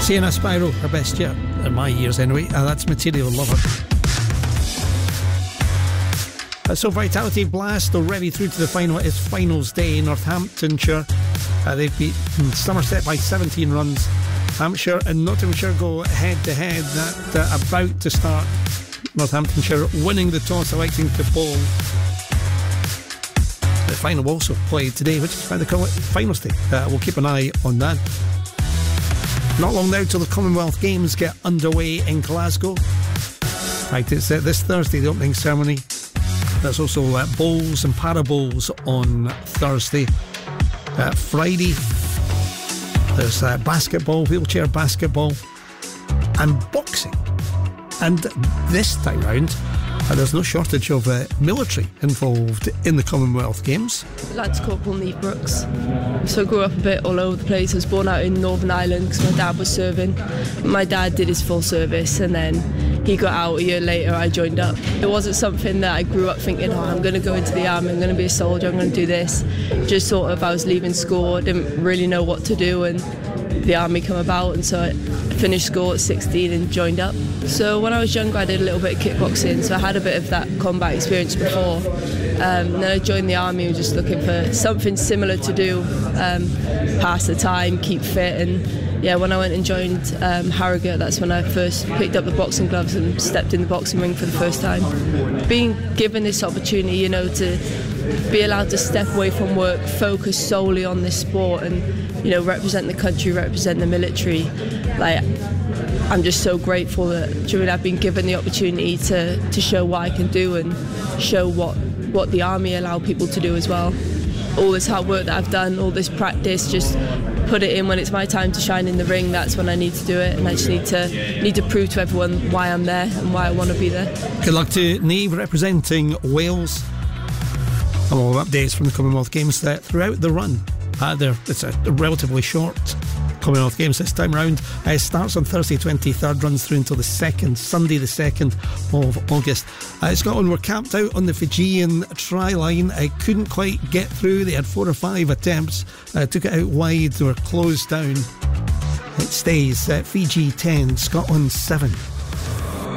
Sienna Spyro, her best year, in my years anyway, that's Material Lover. So Vitality Blast already through to the final. It's finals day. Northamptonshire, they've beat Somerset by 17 runs. Hampshire and Nottinghamshire go head to head. That about to start. Northamptonshire winning the toss, electing to bowl. The final also played today, which is why they call it finals day. We'll keep an eye on that. Not long now till the Commonwealth Games get underway in Glasgow. Right, it's this Thursday, the opening ceremony. There's also bowls and para-bowls on Thursday. Friday, there's basketball, wheelchair basketball, and boxing. And this time round, there's no shortage of military involved in the Commonwealth Games. Lance Corporal Neve Brooks. So I grew up a bit all over the place. I was born out in Northern Ireland because my dad was serving. My dad did his full service and then he got out a year later. I joined up. It wasn't something that I grew up thinking, I'm going to go into the army, I'm going to be a soldier, I'm going to do this. Just sort of, I was leaving school, I didn't really know what to do, and the army came about, and so I finished school at 16 and joined up. So when I was younger, I did a little bit of kickboxing, so I had a bit of that combat experience before. Then I joined the army and was just looking for something similar to do, pass the time, keep fit. And yeah, when I went and joined Harrogate, that's when I first picked up the boxing gloves and stepped in the boxing ring for the first time. Being given this opportunity, to be allowed to step away from work, focus solely on this sport and, represent the country, represent the military, I'm just so grateful that I've been given the opportunity to show what I can do and show what the army allow people to do as well. All this hard work that I've done, all this practice, just put it in when it's my time to shine in the ring. That's when I need to do it, and I just need to prove to everyone why I'm there and why I want to be there. Good luck to Neve representing Wales. And all updates from the Commonwealth Games throughout the run. It's a relatively short Commonwealth Games this time round. It starts on Thursday 23rd, runs through until Sunday the 2nd of August. Scotland were capped out on the Fijian try line. Couldn't quite get through. They had 4 or 5 attempts, took it out wide, they were closed down. It stays Fiji 10, Scotland 7.